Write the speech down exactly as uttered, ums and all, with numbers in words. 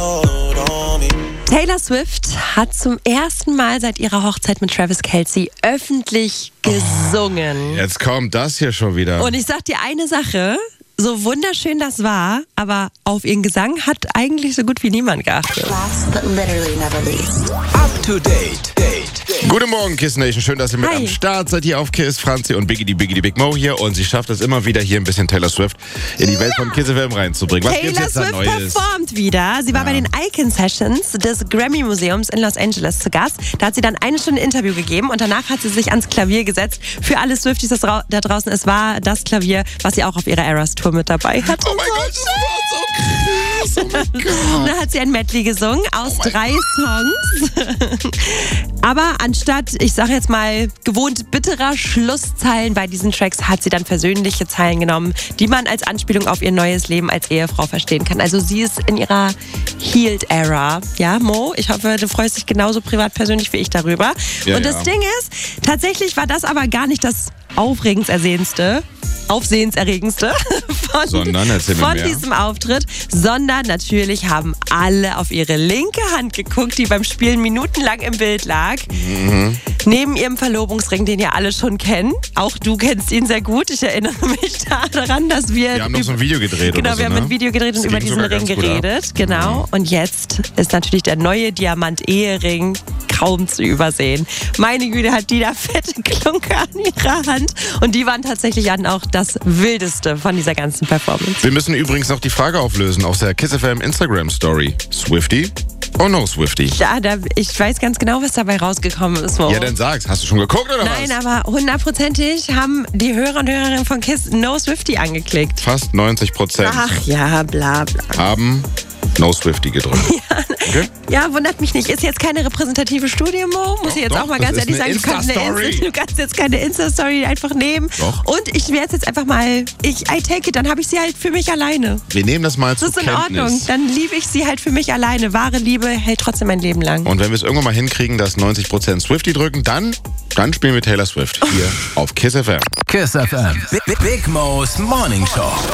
Taylor Swift hat zum ersten Mal seit ihrer Hochzeit mit Travis Kelce öffentlich gesungen. Jetzt kommt das hier schon wieder. Und ich sag dir eine Sache, so wunderschön das war, aber auf ihren Gesang hat eigentlich so gut wie niemand geachtet. Last but literally never least. Up to date. date. Guten Morgen, Kiss Nation. Schön, dass ihr mit Hi. am Start seid hier auf Kiss. Franzi und Biggie, die Biggie, die Big Mo hier. Und sie schafft es immer wieder, hier ein bisschen Taylor Swift in die Welt von Kiss F M reinzubringen. Was gibt's Taylor jetzt da Swift Neues? performt wieder. Sie war Ja. bei den Icon Sessions des Grammy Museums in Los Angeles zu Gast. Da hat sie dann eine Stunde Interview gegeben und danach hat sie sich ans Klavier gesetzt. Für alle Swifties das drau- da draußen, es war das Klavier, was sie auch auf ihrer Eras Tour mit dabei hat. Oh mein Gott, das war so krass. Oh mein Gott. Da hat sie ein Medley gesungen aus Oh mein drei Songs. Aber anstatt, ich sage jetzt mal, gewohnt bitterer Schlusszeilen bei diesen Tracks, hat sie dann versöhnliche Zeilen genommen, die man als Anspielung auf ihr neues Leben als Ehefrau verstehen kann. Also sie ist in ihrer Healed-Era. Ja, Mo, ich hoffe, du freust dich genauso privat persönlich wie ich darüber. Ja, Und das ja. Ding ist, tatsächlich war das aber gar nicht das aufregendsersehendste, aufsehenserregendste von, Sondern, erzähl mir von mehr. diesem Auftritt, sondern natürlich haben alle auf ihre linke Hand geguckt, die beim Spielen minutenlang im Bild lag. Mhm. Neben ihrem Verlobungsring, den ihr alle schon kennt. Auch du kennst ihn sehr gut. Ich erinnere mich da daran, dass wir... Wir haben noch so ein Video gedreht Genau, oder so, wir haben ne? ein Video gedreht und Das über ging diesen sogar Ring ganz gut ab. geredet. Genau. Und jetzt ist natürlich der neue Diamant-Ehering kaum zu übersehen. Meine Güte, hat die da fette Klunker an ihrer Hand. Und die waren tatsächlich dann auch das Wildeste von dieser ganzen Performance. Wir müssen übrigens noch die Frage auflösen aus der Kiss F M Instagram Story. Swiftie or no Swiftie? Ja, da, ich weiß ganz genau, was dabei rausgekommen ist. Mo. Ja, dann sag's. Hast du schon geguckt oder Nein, was? aber hundertprozentig haben die Hörer und Hörerinnen von Kiss No Swiftie angeklickt. Fast neunzig Prozent Ach ja, bla bla. haben No Swiftie gedrückt. Okay? Ja, wundert mich nicht. Ist jetzt keine repräsentative Studie, Mo. Muss Doch, ich jetzt doch, auch mal das ganz ist ehrlich sagen. eine Du kannst, eine Insta-Story. Insta, du kannst jetzt keine Insta-Story einfach nehmen. Doch. Und ich werde jetzt einfach mal, ich I take it, dann habe ich sie halt für mich alleine. Wir nehmen das mal Das zur ist in Kenntnis. Ordnung. Dann liebe ich sie halt für mich alleine. Wahre Liebe hält trotzdem mein Leben lang. Und wenn wir es irgendwann mal hinkriegen, dass neunzig Prozent Swiftie drücken, dann, dann spielen wir Taylor Swift hier auf Kiss F M. Kiss F M. Big, Big Mo's Morning Show.